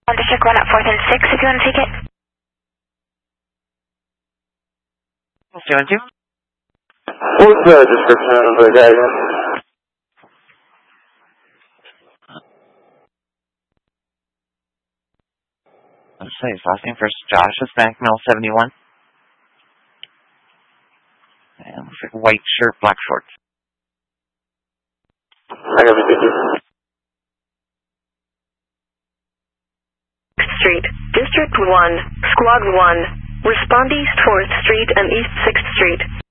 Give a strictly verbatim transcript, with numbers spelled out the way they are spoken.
District one at fourth and six if you want to take it. What's you want to? What's the description of the guy again? Let's say his last name first. Josh Hispanic male seventy-one. And looks like white shirt, black shorts. I got it. Street, District one, Squad one, respond East fourth Street and East sixth Street.